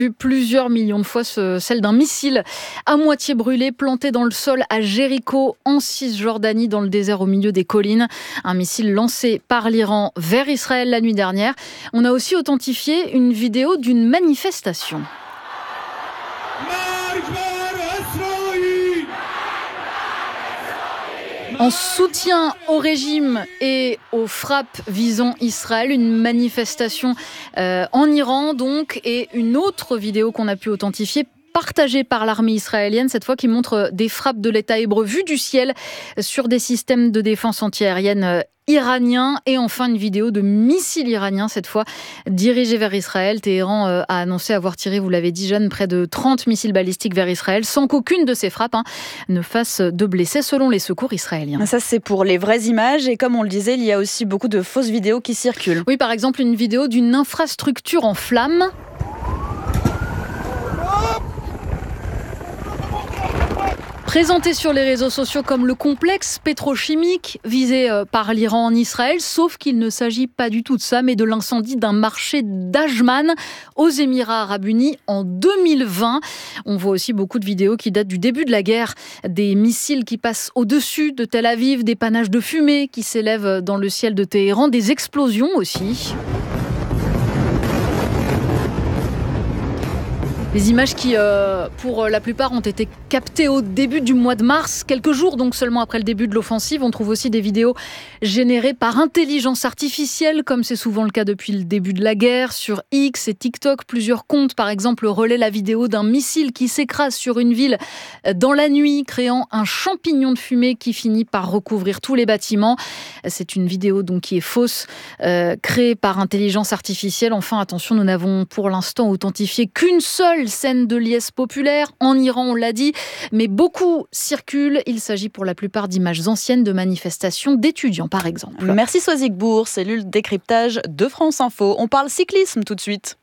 Plusieurs millions de fois celle d'un missile à moitié brûlé, planté dans le sol à Jéricho, en Cisjordanie, dans le désert au milieu des collines. Un missile lancé par l'Iran vers Israël la nuit dernière. On a aussi authentifié une vidéo d'une manifestation. En soutien au régime et aux frappes visant Israël, une manifestation en Iran donc, et une autre vidéo qu'on a pu authentifier, partagée par l'armée israélienne, cette fois qui montre des frappes de l'État hébreu vues du ciel sur des systèmes de défense antiaérienne iraniens. Et enfin une vidéo de missiles iraniens, cette fois dirigés vers Israël. Téhéran a annoncé avoir tiré, vous l'avez dit Jeanne, près de 30 missiles balistiques vers Israël, sans qu'aucune de ces frappes ne fasse de blessés selon les secours israéliens. Ça, c'est pour les vraies images, et comme on le disait, il y a aussi beaucoup de fausses vidéos qui circulent. Oui, par exemple une vidéo d'une infrastructure en flammes. Présenté sur les réseaux sociaux comme le complexe pétrochimique visé par l'Iran en Israël, sauf qu'il ne s'agit pas du tout de ça, mais de l'incendie d'un marché d'Ajman aux Émirats Arabes Unis en 2020. On voit aussi beaucoup de vidéos qui datent du début de la guerre, des missiles qui passent au-dessus de Tel Aviv, des panaches de fumée qui s'élèvent dans le ciel de Téhéran, des explosions aussi. Les images qui, pour la plupart, ont été captées au début du mois de mars, quelques jours donc seulement après le début de l'offensive. On trouve aussi des vidéos générées par intelligence artificielle, comme c'est souvent le cas depuis le début de la guerre. Sur X et TikTok, plusieurs comptes, par exemple, relaient la vidéo d'un missile qui s'écrase sur une ville dans la nuit, créant un champignon de fumée qui finit par recouvrir tous les bâtiments. C'est une vidéo donc qui est fausse, créée par intelligence artificielle. Enfin, attention, nous n'avons pour l'instant authentifié qu'une seule scène de liesse populaire. En Iran, on l'a dit, mais beaucoup circulent. Il s'agit pour la plupart d'images anciennes de manifestations d'étudiants, par exemple. Merci Soisic Bourg, cellule décryptage de France Info. On parle cyclisme tout de suite.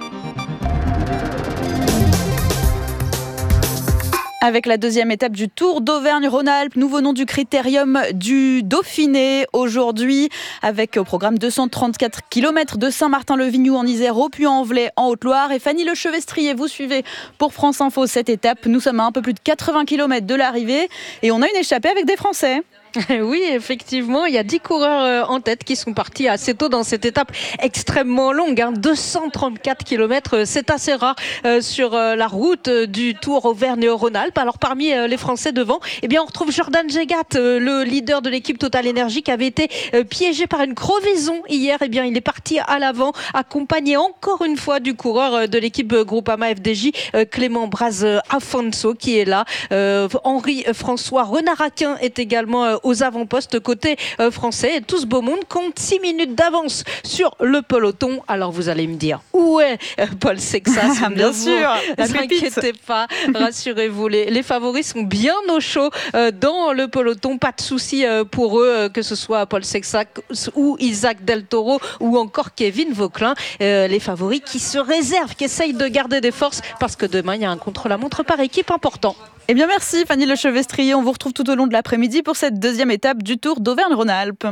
Avec la deuxième étape du Tour d'Auvergne-Rhône-Alpes, nouveau nom du critérium du Dauphiné aujourd'hui, avec au programme 234 km de Saint-Martin-le-Vignoux en Isère au Puy-en-Velay en Haute-Loire. Et Fanny Lechevestrier, vous suivez pour France Info cette étape. Nous sommes à un peu plus de 80 km de l'arrivée et on a une échappée avec des Français. Oui, effectivement, il y a 10 coureurs en tête qui sont partis assez tôt dans cette étape extrêmement longue. 234 km, c'est assez rare sur la route du Tour Auvergne-Rhône-Alpes. Alors parmi les Français devant, eh bien, on retrouve Jordan Gégat, le leader de l'équipe Total Energy, qui avait été piégé par une crevaison hier. Eh bien, il est parti à l'avant, accompagné encore une fois du coureur de l'équipe Groupama FDJ, Clément Braz-Afonso, qui est là. Henri-François Renard-Aquin est également aux avant-postes côté français. Et tout ce beau monde compte 6 minutes d'avance sur le peloton. Alors vous allez me dire, où est Paul Sexas? Bien sûr, ne vous inquiétez pas, rassurez-vous, les favoris sont bien au chaud dans le peloton. Pas de souci pour eux, que ce soit Paul Sexas ou Isaac Del Toro ou encore Kevin Vauquelin. Les favoris qui se réservent, qui essayent de garder des forces parce que demain il y a un contre-la-montre par équipe important. Eh bien merci Fanny Lechevestrier, on vous retrouve tout au long de l'après-midi pour cette deuxième étape du Tour d'Auvergne-Rhône-Alpes.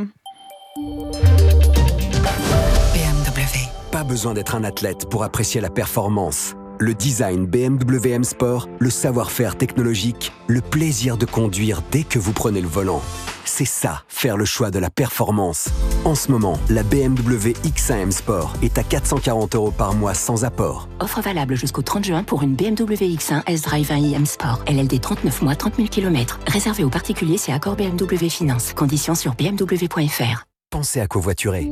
BMW. Pas besoin d'être un athlète pour apprécier la performance. Le design BMW M Sport, le savoir-faire technologique, le plaisir de conduire dès que vous prenez le volant. C'est ça, faire le choix de la performance. En ce moment, la BMW X1 M Sport est à 440 € par mois sans apport. Offre valable jusqu'au 30 juin pour une BMW X1 S-Drive 1i M Sport. LLD 39 mois, 30 000 km. Réservé aux particuliers, c'est accord BMW Finance. Conditions sur bmw.fr. Pensez à covoiturer.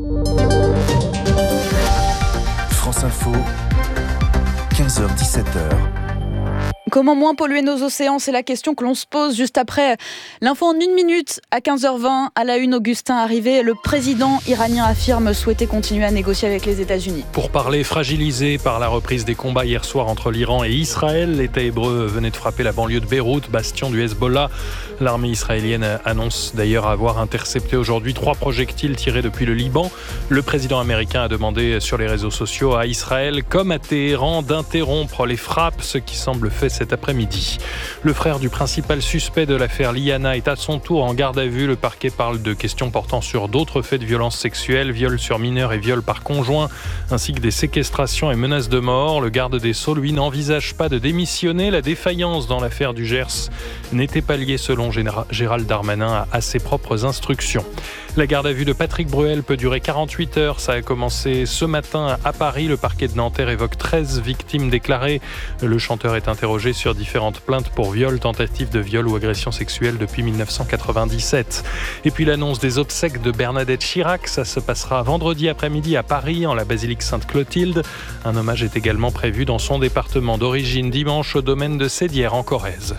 France Info, 15h-17h. Comment moins polluer nos océans? C'est la question que l'on se pose juste après l'info en 1 minute à 15h20. À la une, Augustin arrivé. Le président iranien affirme souhaiter continuer à négocier avec les États-Unis. Pour parler fragilisé par la reprise des combats hier soir entre l'Iran et Israël, l'État hébreu venait de frapper la banlieue de Beyrouth, bastion du Hezbollah. L'armée israélienne annonce d'ailleurs avoir intercepté aujourd'hui 3 projectiles tirés depuis le Liban. Le président américain a demandé sur les réseaux sociaux à Israël, comme à Téhéran, d'interrompre les frappes, ce qui semble fait cet après-midi. Le frère du principal suspect de l'affaire Liana est à son tour en garde à vue. Le parquet parle de questions portant sur d'autres faits de violence sexuelle, viol sur mineurs et viol par conjoint, ainsi que des séquestrations et menaces de mort. Le garde des Sceaux, lui, n'envisage pas de démissionner. La défaillance dans l'affaire du Gers n'était pas liée, selon Gérald Darmanin, à ses propres instructions. La garde à vue de Patrick Bruel peut durer 48 heures. Ça a commencé ce matin à Paris. Le parquet de Nanterre évoque 13 victimes déclarées. Le chanteur est interrogé sur différentes plaintes pour viol, tentative de viol ou agression sexuelle depuis 1997. Et puis l'annonce des obsèques de Bernadette Chirac. Ça se passera vendredi après-midi à Paris, en la basilique Sainte-Clotilde. Un hommage est également prévu dans son département d'origine dimanche au domaine de Sédières en Corrèze.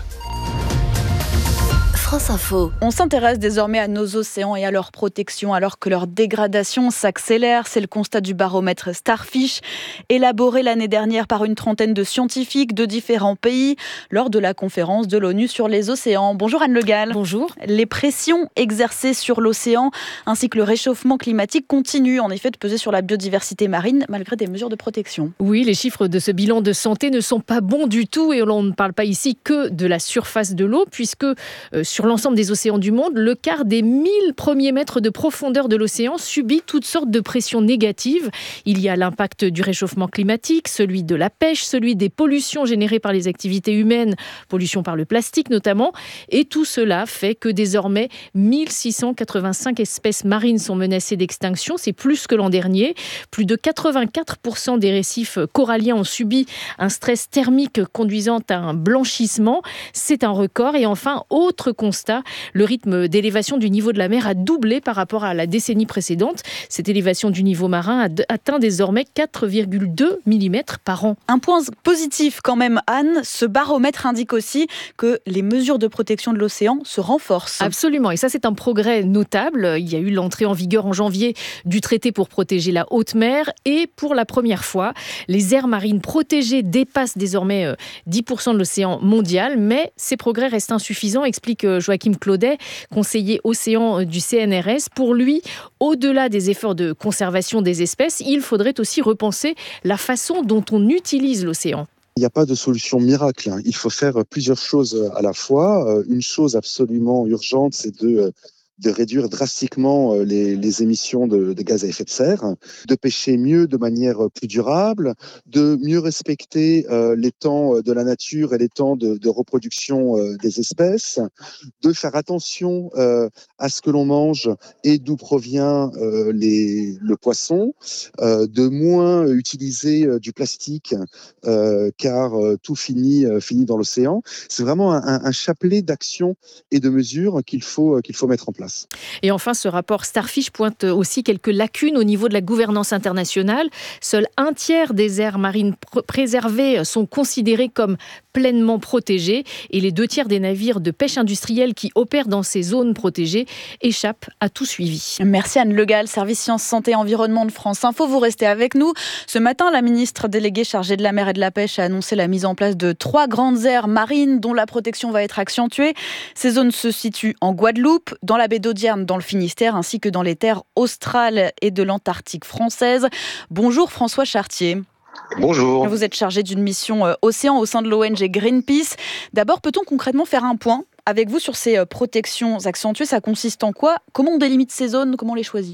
France Info. On s'intéresse désormais à nos océans et à leur protection alors que leur dégradation s'accélère. C'est le constat du baromètre Starfish, élaboré l'année dernière par une trentaine de scientifiques de différents pays lors de la conférence de l'ONU sur les océans. Bonjour Anne Le Gall. Bonjour. Les pressions exercées sur l'océan ainsi que le réchauffement climatique continuent en effet de peser sur la biodiversité marine malgré des mesures de protection. Oui, les chiffres de ce bilan de santé ne sont pas bons du tout et on ne parle pas ici que de la surface de l'eau puisque sur l'ensemble des océans du monde, le quart des 1000 premiers mètres de profondeur de l'océan subit toutes sortes de pressions négatives. Il y a l'impact du réchauffement climatique, celui de la pêche, celui des pollutions générées par les activités humaines, pollution par le plastique notamment. Et tout cela fait que désormais, 1685 espèces marines sont menacées d'extinction. C'est plus que l'an dernier. Plus de 84% des récifs coralliens ont subi un stress thermique conduisant à un blanchissement. C'est un record. Et enfin, autre constat, le rythme d'élévation du niveau de la mer a doublé par rapport à la décennie précédente. Cette élévation du niveau marin a atteint désormais 4,2 mm par an. Un point positif quand même, Anne, ce baromètre indique aussi que les mesures de protection de l'océan se renforcent. Absolument, et ça c'est un progrès notable. Il y a eu l'entrée en vigueur en janvier du traité pour protéger la haute mer et pour la première fois, les aires marines protégées dépassent désormais 10% de l'océan mondial, mais ces progrès restent insuffisants, explique Joachim Claudet, conseiller océan du CNRS. Pour lui, au-delà des efforts de conservation des espèces, il faudrait aussi repenser la façon dont on utilise l'océan. Il n'y a pas de solution miracle. Il faut faire plusieurs choses à la fois. Une chose absolument urgente, c'est de réduire drastiquement les émissions de gaz à effet de serre, de pêcher mieux de manière plus durable, de mieux respecter les temps de la nature et les temps de reproduction des espèces, de faire attention à ce que l'on mange et d'où provient le poisson, de moins utiliser du plastique car tout finit dans l'océan. C'est vraiment un chapelet d'actions et de mesures qu'il faut mettre en place. Et enfin, ce rapport Starfish pointe aussi quelques lacunes au niveau de la gouvernance internationale. Seul un tiers des aires marines préservées sont considérées comme pleinement protégées et les 2 tiers des navires de pêche industrielle qui opèrent dans ces zones protégées échappent à tout suivi. Merci Anne Le Gall, service Sciences, Santé, Environnement de France Info. Vous restez avec nous. Ce matin, la ministre déléguée chargée de la mer et de la pêche a annoncé la mise en place de 3 grandes aires marines dont la protection va être accentuée. Ces zones se situent en Guadeloupe, dans la baie d'Audierne, dans le Finistère, ainsi que dans les terres australes et de l'Antarctique française. Bonjour François Chartier. Bonjour. Vous êtes chargé d'une mission océan au sein de l'ONG Greenpeace. D'abord, peut-on concrètement faire un point avec vous sur ces protections accentuées? Ça consiste en quoi? Comment on délimite ces zones? Comment on les choisit?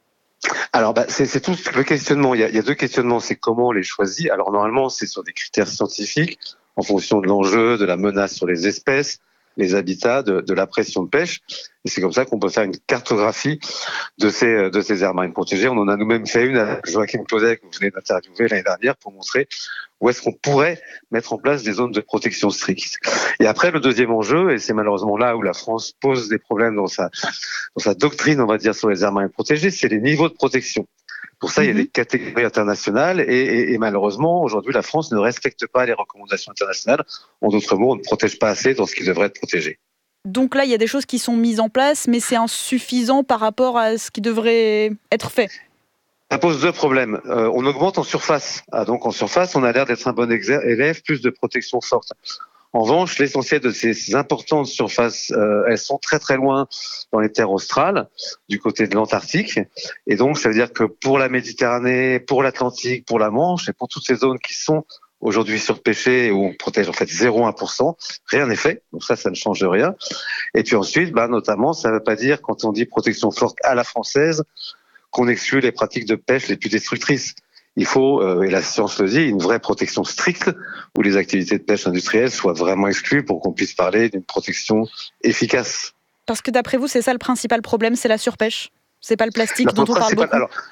Alors, c'est tout le questionnement. Il y a 2 questionnements. C'est comment on les choisit. Alors, normalement, c'est sur des critères scientifiques, en fonction de l'enjeu, de la menace sur les espèces, les habitats, de la pression de pêche. Et c'est comme ça qu'on peut faire une cartographie de ces aires marines protégées. On en a nous-mêmes fait une avec Joachim Claudet, que vous venez d'interviewer l'année dernière, pour montrer où est-ce qu'on pourrait mettre en place des zones de protection strictes. Et après, le deuxième enjeu, et c'est malheureusement là où la France pose des problèmes dans sa doctrine, on va dire, sur les aires marines protégées, c'est les niveaux de protection. Pour ça, il y a des catégories internationales et malheureusement, aujourd'hui, la France ne respecte pas les recommandations internationales. En d'autres mots, on ne protège pas assez dans ce qui devrait être protégé. Donc là, il y a des choses qui sont mises en place, mais c'est insuffisant par rapport à ce qui devrait être fait. Ça pose 2 problèmes. On augmente en surface. Donc en surface, on a l'air d'être un bon élève, plus de protection forte. En revanche, l'essentiel de ces importantes surfaces, elles sont très très loin dans les terres australes, du côté de l'Antarctique. Et donc, ça veut dire que pour la Méditerranée, pour l'Atlantique, pour la Manche et pour toutes ces zones qui sont aujourd'hui surpêchés où on protège en fait 0,1%, rien n'est fait, donc ça ne change rien. Et puis ensuite, notamment, ça ne veut pas dire, quand on dit protection forte à la française, qu'on exclut les pratiques de pêche les plus destructrices. Il faut, et la science le dit, une vraie protection stricte où les activités de pêche industrielle soient vraiment exclues pour qu'on puisse parler d'une protection efficace. Parce que d'après vous, c'est ça le principal problème, c'est la surpêche? C'est pas le plastique dont on parle beaucoup?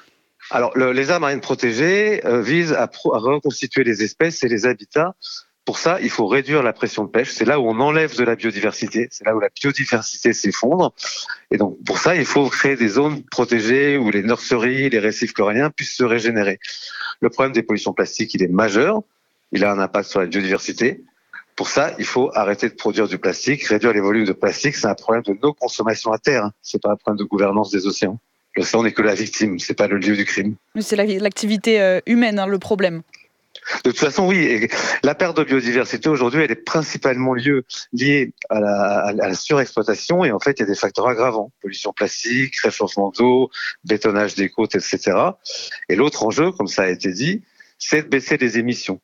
Alors les aires marines protégées visent à reconstituer les espèces et les habitats. Pour ça, il faut réduire la pression de pêche. C'est là où on enlève de la biodiversité. C'est là où la biodiversité s'effondre. Et donc, pour ça, il faut créer des zones protégées où les nurseries, les récifs coralliens puissent se régénérer. Le problème des pollutions plastiques, il est majeur. Il a un impact sur la biodiversité. Pour ça, il faut arrêter de produire du plastique, réduire les volumes de plastique. C'est un problème de nos consommations à terre. C'est pas un problème de gouvernance des océans. L'océan n'est que la victime, c'est pas le lieu du crime. Mais c'est l'activité humaine, le problème. De toute façon, oui. Et la perte de biodiversité aujourd'hui, elle est principalement liée à la surexploitation. Et en fait, il y a des facteurs aggravants. Pollution plastique, réchauffement d'eau, bétonnage des côtes, etc. Et l'autre enjeu, comme ça a été dit, c'est de baisser les émissions.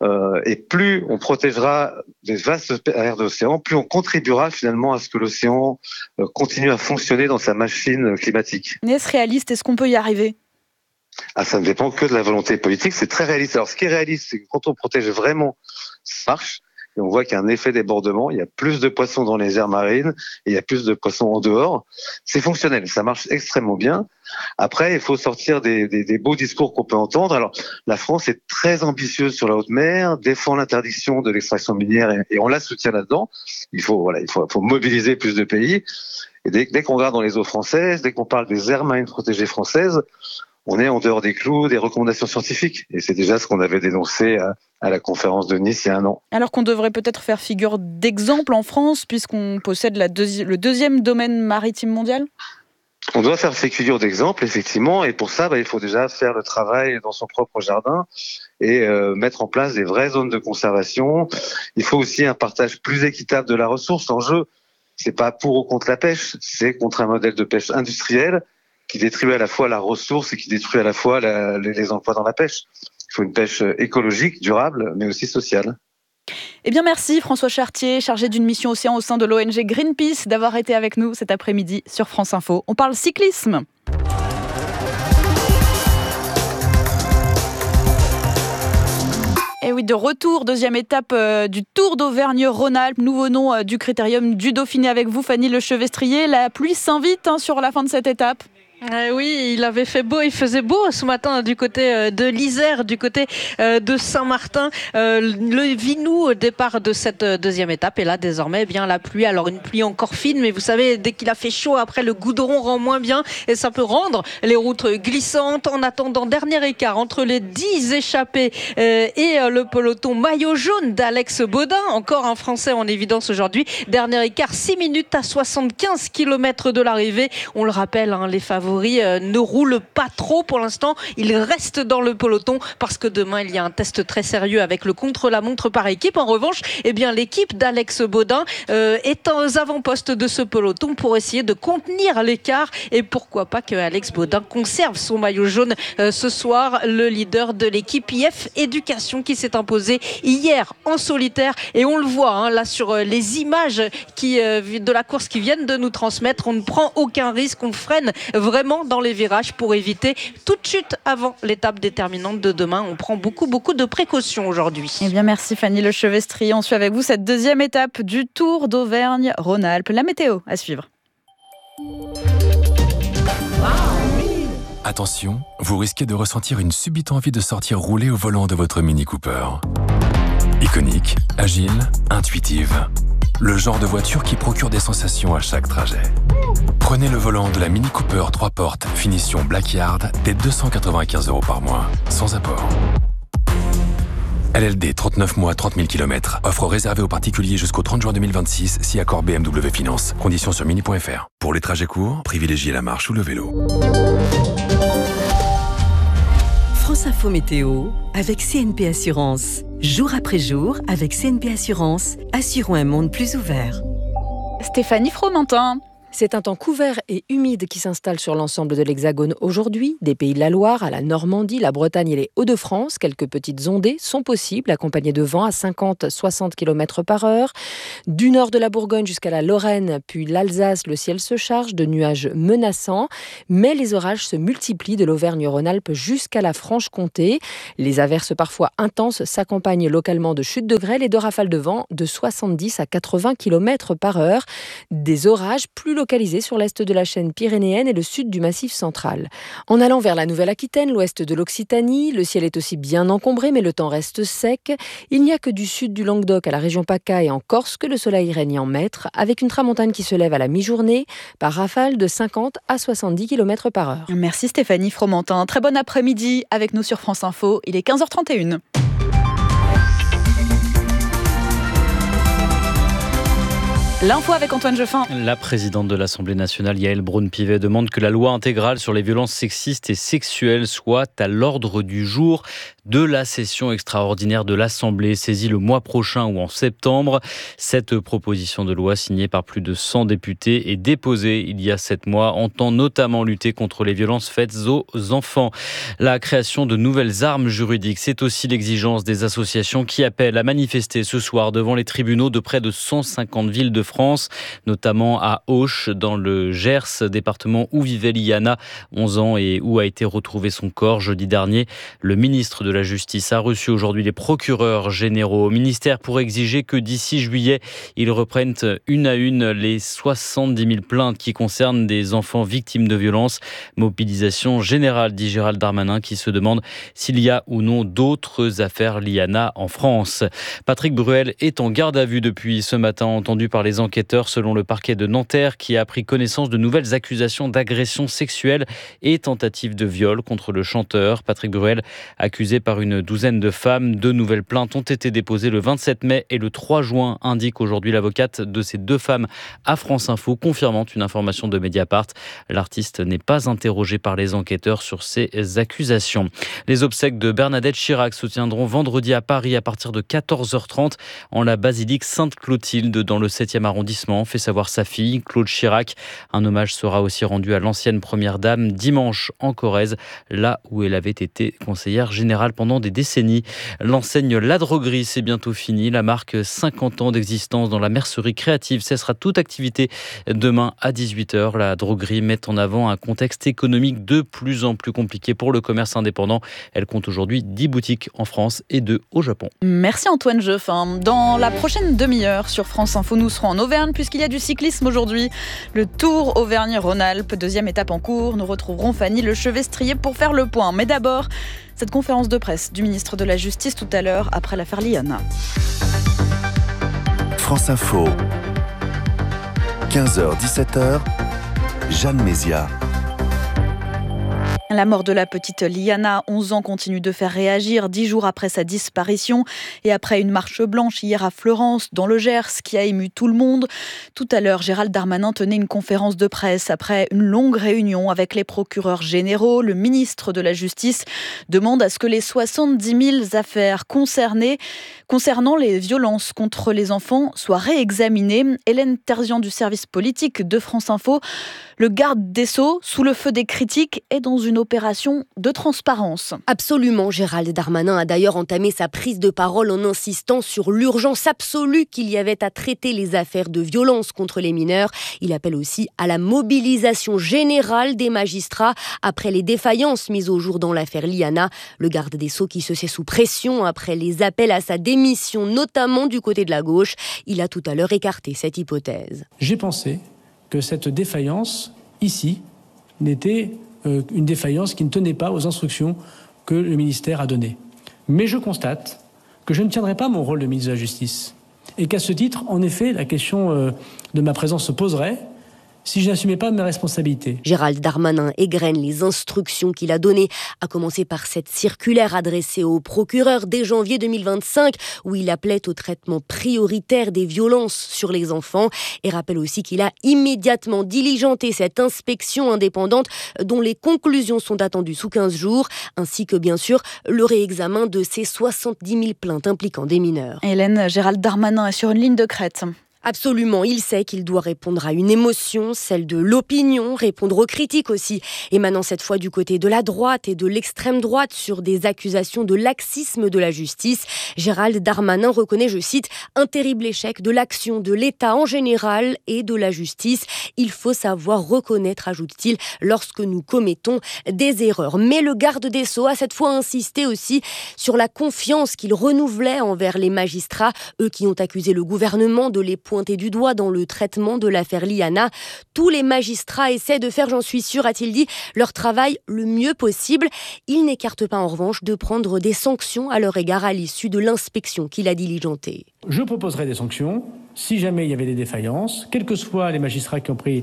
Et plus on protégera des vastes aires d'océan, plus on contribuera finalement à ce que l'océan continue à fonctionner dans sa machine climatique. Mais est-ce réaliste? Est-ce qu'on peut y arriver? Ça ne dépend que de la volonté politique, c'est très réaliste. Alors ce qui est réaliste, c'est que quand on protège vraiment, ça marche. Et on voit qu'il y a un effet débordement, il y a plus de poissons dans les aires marines et il y a plus de poissons en dehors. C'est fonctionnel, ça marche extrêmement bien. Après, il faut sortir des beaux discours qu'on peut entendre. Alors, la France est très ambitieuse sur la haute mer, défend l'interdiction de l'extraction minière et on la soutient là-dedans. Il faut mobiliser plus de pays. Et dès qu'on regarde dans les eaux françaises, dès qu'on parle des aires marines protégées françaises, on est en dehors des clous des recommandations scientifiques. Et c'est déjà ce qu'on avait dénoncé à la conférence de Nice il y a un an. Alors qu'on devrait peut-être faire figure d'exemple en France, puisqu'on possède le deuxième domaine maritime mondial? On doit faire figure d'exemple, effectivement. Et pour ça, il faut déjà faire le travail dans son propre jardin et mettre en place des vraies zones de conservation. Il faut aussi un partage plus équitable de la ressource. L'enjeu, c'est pas pour ou contre la pêche, c'est contre un modèle de pêche industrielle qui détruit à la fois la ressource et qui détruit à la fois les emplois dans la pêche. Il faut une pêche écologique, durable, mais aussi sociale. Eh bien merci François Chartier, chargé d'une mission océan au sein de l'ONG Greenpeace, d'avoir été avec nous cet après-midi sur France Info. On parle cyclisme. Et oui, de retour, deuxième étape du Tour d'Auvergne-Rhône-Alpes, nouveau nom du Critérium du Dauphiné avec vous, Fanny Lechevestrier. La pluie s'invite sur la fin de cette étape. Oui, il faisait beau ce matin du côté de l'Isère, du côté de Saint-Martin. Le Vinou au départ de cette deuxième étape. Et là, désormais, la pluie. Alors, une pluie encore fine, mais vous savez, dès qu'il a fait chaud, après, le goudron rend moins bien. Et ça peut rendre les routes glissantes. En attendant, dernier écart entre les 10 échappés et le peloton maillot jaune d'Alex Baudin. Encore un Français en évidence aujourd'hui. Dernier écart, 6 minutes à 75 km de l'arrivée. On le rappelle, les favoris ne roule pas trop pour l'instant. Il reste dans le peloton parce que demain il y a un test très sérieux avec le contre-la-montre par équipe. En revanche, l'équipe d'Alex Baudin est aux avant-postes de ce peloton pour essayer de contenir l'écart et pourquoi pas que Alex Baudin conserve son maillot jaune ce soir. Le leader de l'équipe IF Éducation qui s'est imposé hier en solitaire et on le voit là sur les images de la course qui viennent de nous transmettre. On ne prend aucun risque, on freine vraiment dans les virages pour éviter toute chute avant l'étape déterminante de demain. On prend beaucoup de précautions aujourd'hui. Eh bien, merci Fanny Lechevestrier. On suit avec vous cette deuxième étape du Tour d'Auvergne-Rhône-Alpes. La météo à suivre. Attention, vous risquez de ressentir une subite envie de sortir rouler au volant de votre Mini Cooper. Iconique, agile, intuitive. Le genre de voiture qui procure des sensations à chaque trajet. Prenez le volant de la Mini Cooper 3 portes finition Blackyard dès 295 € par mois, sans apport. LLD 39 mois 30 000 km. Offre réservée aux particuliers jusqu'au 30 juin 2026 si accord BMW Finance. Conditions sur mini.fr. Pour les trajets courts, privilégiez la marche ou le vélo. France Info Météo avec CNP Assurance. Jour après jour, avec CNP Assurance, assurons un monde plus ouvert. Stéphanie Fromentin. C'est un temps couvert et humide qui s'installe sur l'ensemble de l'Hexagone aujourd'hui. Des Pays de la Loire à la Normandie, la Bretagne et les Hauts-de-France, quelques petites ondées sont possibles, accompagnées de vents à 50-60 km par heure. Du nord de la Bourgogne jusqu'à la Lorraine, puis l'Alsace, le ciel se charge de nuages menaçants. Mais les orages se multiplient de l'Auvergne-Rhône-Alpes jusqu'à la Franche-Comté. Les averses parfois intenses s'accompagnent localement de chutes de grêle et de rafales de vent de 70 à 80 km par heure. Des orages plus localisés sur l'est de la chaîne pyrénéenne et le sud du Massif central. En allant vers la Nouvelle-Aquitaine, l'ouest de l'Occitanie, le ciel est aussi bien encombré, mais le temps reste sec. Il n'y a que du sud du Languedoc à la région PACA et en Corse que le soleil règne en maître, avec une tramontane qui se lève à la mi-journée, par rafale de 50 à 70 km par heure. Merci Stéphanie Fromentin. Très bon après-midi avec nous sur France Info. Il est 15h31. L'info avec Antoine Jeffin. La présidente de l'Assemblée nationale, Yaël Braun-Pivet, demande que la loi intégrale sur les violences sexistes et sexuelles soit à l'ordre du jour de la session extraordinaire de l'Assemblée, saisie le mois prochain ou en septembre. Cette proposition de loi, signée par plus de 100 députés et déposée il y a 7 mois, entend notamment lutter contre les violences faites aux enfants. La création de nouvelles armes juridiques, c'est aussi l'exigence des associations qui appellent à manifester ce soir devant les tribunaux de près de 150 villes de France, notamment à Auch, dans le Gers, département où vivait Liana, 11 ans, et où a été retrouvé son corps jeudi dernier. Le ministre de la Justice a reçu aujourd'hui les procureurs généraux au ministère pour exiger que d'ici juillet, ils reprennent une à une les 70 000 plaintes qui concernent des enfants victimes de violences. Mobilisation générale, dit Gérald Darmanin, qui se demande s'il y a ou non d'autres affaires Liana en France. Patrick Bruel est en garde à vue depuis ce matin, entendu par les enquêteurs selon le parquet de Nanterre qui a pris connaissance de nouvelles accusations d'agression sexuelle et tentative de viol contre le chanteur. Patrick Bruel, accusé par une douzaine de femmes. 2 nouvelles plaintes ont été déposées le 27 mai et le 3 juin, indique aujourd'hui l'avocate de ces 2 femmes à France Info, confirmant une information de Mediapart. L'artiste n'est pas interrogé par les enquêteurs sur ces accusations. Les obsèques de Bernadette Chirac se tiendront vendredi à Paris à partir de 14h30 en la basilique Sainte-Clotilde dans le 7e arrondissement, fait savoir sa fille, Claude Chirac. Un hommage sera aussi rendu à l'ancienne première dame dimanche en Corrèze, là où elle avait été conseillère générale pendant des décennies. L'enseigne La Droguerie, c'est bientôt fini. La marque 50 ans d'existence dans la mercerie créative cessera toute activité demain à 18h. La Droguerie met en avant un contexte économique de plus en plus compliqué pour le commerce indépendant. Elle compte aujourd'hui 10 boutiques en France et 2 au Japon. Merci Antoine Jeffin. Dans la prochaine demi-heure sur France Info, nous serons en Auvergne puisqu'il y a du cyclisme aujourd'hui. Le Tour Auvergne-Rhône-Alpes, 2e étape en cours. Nous retrouverons Fanny Lechevestrier pour faire le point. Mais d'abord, cette conférence de presse du ministre de la Justice tout à l'heure après l'affaire Liana. France Info, 15h-17h, Jeanne Mézia. La mort de la petite Liana, 11 ans, continue de faire réagir 10 jours après sa disparition et après une marche blanche hier à Fleurance, dans le Gers, qui a ému tout le monde. Tout à l'heure, Gérald Darmanin tenait une conférence de presse après une longue réunion avec les procureurs généraux. Le ministre de la Justice demande à ce que les 70 000 affaires concernant les violences contre les enfants soient réexaminées. Hélène Terzian du service politique de France Info, le garde des Sceaux, sous le feu des critiques, est dans une opération de transparence. Absolument, Gérald Darmanin a d'ailleurs entamé sa prise de parole en insistant sur l'urgence absolue qu'il y avait à traiter les affaires de violence contre les mineurs. Il appelle aussi à la mobilisation générale des magistrats après les défaillances mises au jour dans l'affaire Liana. Le garde des Sceaux qui se sait sous pression après les appels à sa démission, notamment du côté de la gauche. Il a tout à l'heure écarté cette hypothèse. J'ai pensé que cette défaillance, ici, n'était une défaillance qui ne tenait pas aux instructions que le ministère a données. Mais je constate que je ne tiendrai pas mon rôle de ministre de la Justice. Et qu'à ce titre, en effet, la question de ma présence se poserait si je n'assumais pas mes responsabilités. Gérald Darmanin égrène les instructions qu'il a données, à commencer par cette circulaire adressée au procureur dès janvier 2025, où il appelait au traitement prioritaire des violences sur les enfants, et rappelle aussi qu'il a immédiatement diligenté cette inspection indépendante dont les conclusions sont attendues sous 15 jours, ainsi que bien sûr le réexamen de ces 70 000 plaintes impliquant des mineurs. Hélène, Gérald Darmanin est sur une ligne de crête. Absolument, il sait qu'il doit répondre à une émotion, celle de l'opinion, répondre aux critiques aussi, émanant cette fois du côté de la droite et de l'extrême droite sur des accusations de laxisme de la justice. Gérald Darmanin reconnaît, je cite, un terrible échec de l'action de l'État en général et de la justice. Il faut savoir reconnaître, ajoute-t-il, lorsque nous commettons des erreurs. Mais le garde des Sceaux a cette fois insisté aussi sur la confiance qu'il renouvelait envers les magistrats, eux qui ont accusé le gouvernement de les pointé du doigt dans le traitement de l'affaire Liana. Tous les magistrats essaient de faire, j'en suis sûre, a-t-il dit, leur travail le mieux possible. Il n'écarte pas en revanche de prendre des sanctions à leur égard à l'issue de l'inspection qu'il a diligentée. Je proposerai des sanctions si jamais il y avait des défaillances, quels que soient les magistrats qui ont pris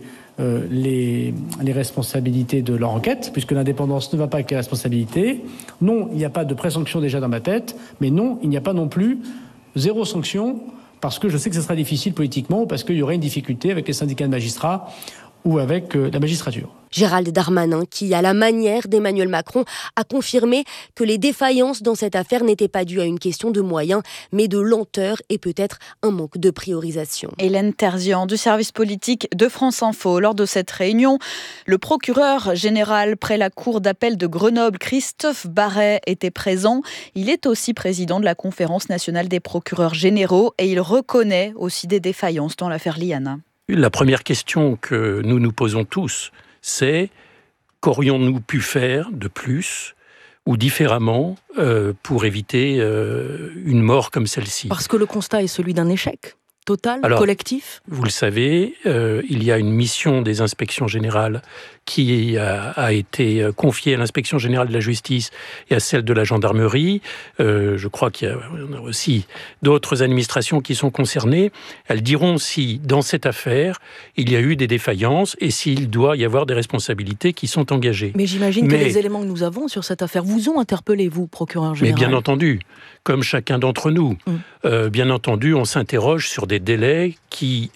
les responsabilités de leur enquête, puisque l'indépendance ne va pas avec les responsabilités. Non, il n'y a pas de présanction déjà dans ma tête, mais non, il n'y a pas non plus zéro sanction, parce que je sais que ce sera difficile politiquement, ou parce qu'il y aurait une difficulté avec les syndicats de magistrats ou avec la magistrature. Gérald Darmanin, qui, à la manière d'Emmanuel Macron, a confirmé que les défaillances dans cette affaire n'étaient pas dues à une question de moyens, mais de lenteur et peut-être un manque de priorisation. Hélène Terzian du service politique de France Info. Lors de cette réunion, le procureur général près la cour d'appel de Grenoble, Christophe Barret, était présent. Il est aussi président de la Conférence nationale des procureurs généraux et il reconnaît aussi des défaillances dans l'affaire Liana. La première question que nous nous posons tous, c'est qu'aurions-nous pu faire de plus ou différemment pour éviter une mort comme celle-ci ? Parce que le constat est celui d'un échec total, collectif ? Vous le savez, il y a une mission des inspections générales qui a été confiée à l'inspection générale de la justice et à celle de la gendarmerie. Je crois qu'il y a aussi d'autres administrations qui sont concernées. Elles diront si, dans cette affaire, il y a eu des défaillances et s'il doit y avoir des responsabilités qui sont engagées. Mais j'imagine que les éléments que nous avons sur cette affaire vous ont interpellé, vous, procureur général. Mais bien entendu, comme chacun d'entre nous. Bien entendu, on s'interroge sur des délais qui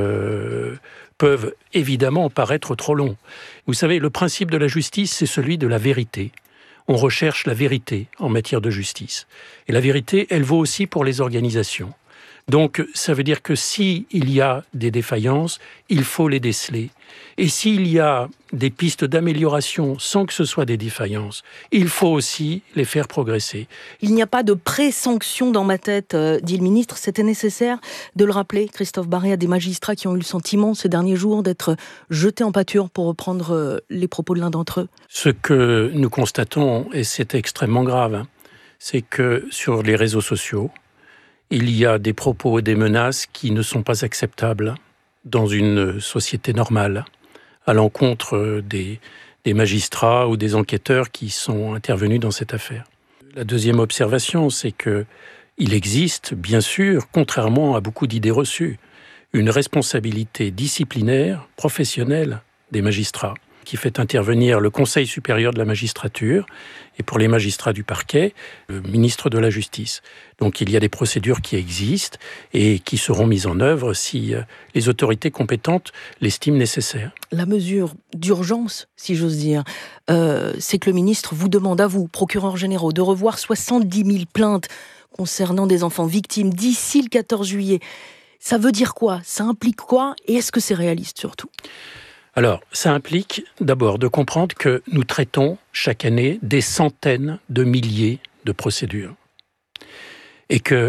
peuvent évidemment paraître trop longs. Vous savez, le principe de la justice, c'est celui de la vérité. On recherche la vérité en matière de justice. Et la vérité, elle vaut aussi pour les organisations. Donc, ça veut dire que s'il y a des défaillances, il faut les déceler. Et s'il y a des pistes d'amélioration sans que ce soit des défaillances, il faut aussi les faire progresser. Il n'y a pas de pré-sanction dans ma tête, dit le ministre. C'était nécessaire de le rappeler, Christophe Barret, à des magistrats qui ont eu le sentiment ces derniers jours d'être jetés en pâture, pour reprendre les propos de l'un d'entre eux. Ce que nous constatons, et c'est extrêmement grave, c'est que sur les réseaux sociaux, il y a des propos et des menaces qui ne sont pas acceptables dans une société normale, à l'encontre des magistrats ou des enquêteurs qui sont intervenus dans cette affaire. La deuxième observation, c'est qu'il existe, bien sûr, contrairement à beaucoup d'idées reçues, une responsabilité disciplinaire, professionnelle des magistrats, qui fait intervenir le Conseil supérieur de la magistrature et pour les magistrats du parquet, le ministre de la Justice. Donc il y a des procédures qui existent et qui seront mises en œuvre si les autorités compétentes l'estiment nécessaire. La mesure d'urgence, si j'ose dire, c'est que le ministre vous demande à vous, procureur général, de revoir 70 000 plaintes concernant des enfants victimes d'ici le 14 juillet. Ça veut dire quoi ? Ça implique quoi ? Et est-ce que c'est réaliste surtout ? Alors, ça implique d'abord de comprendre que nous traitons chaque année des centaines de milliers de procédures. Et qu'il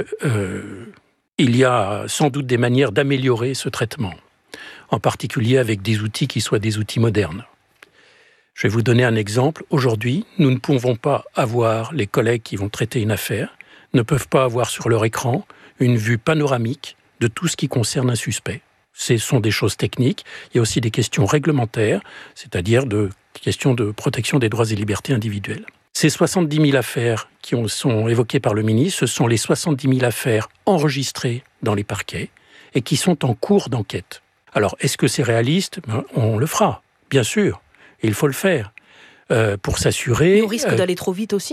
y a sans doute des manières d'améliorer ce traitement, en particulier avec des outils qui soient des outils modernes. Je vais vous donner un exemple. Aujourd'hui, nous ne pouvons pas avoir, les collègues qui vont traiter une affaire, ne peuvent pas avoir sur leur écran une vue panoramique de tout ce qui concerne un suspect. Ce sont des choses techniques. Il y a aussi des questions réglementaires, c'est-à-dire de questions de protection des droits et libertés individuelles. Ces 70 000 affaires qui sont évoquées par le ministre, ce sont les 70 000 affaires enregistrées dans les parquets et qui sont en cours d'enquête. Alors, est-ce que c'est réaliste ? On le fera, bien sûr. Et il faut le faire pour s'assurer... Mais au risque d'aller trop vite aussi ?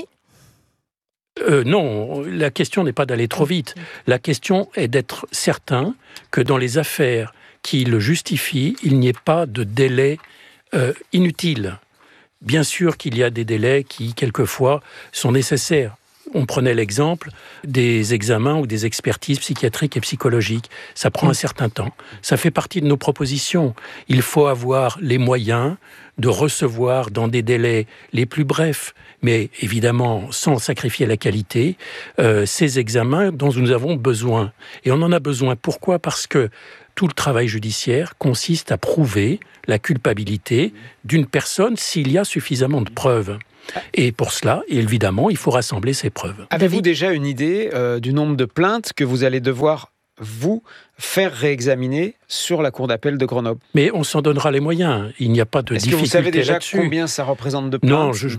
Non, la question n'est pas d'aller trop vite. La question est d'être certain que dans les affaires qui le justifient, il n'y ait pas de délai inutile. Bien sûr qu'il y a des délais qui, quelquefois, sont nécessaires. on prenait l'exemple des examens ou des expertises psychiatriques et psychologiques. Ça prend un certain temps. Ça fait partie de nos propositions. Il faut avoir les moyens de recevoir dans des délais les plus brefs, mais évidemment sans sacrifier la qualité, ces examens dont nous avons besoin. Et on en a besoin. Pourquoi ? Parce que tout le travail judiciaire consiste à prouver la culpabilité d'une personne s'il y a suffisamment de preuves. Et pour cela, évidemment, il faut rassembler ces preuves. Avez-vous déjà une idée du nombre de plaintes que vous allez devoir, vous, faire réexaminer sur la Cour d'appel de Grenoble? Mais on s'en donnera les moyens. Il n'y a pas de difficulté là-dessus. Est-ce que vous savez déjà combien ça représente de plaintes? Non, je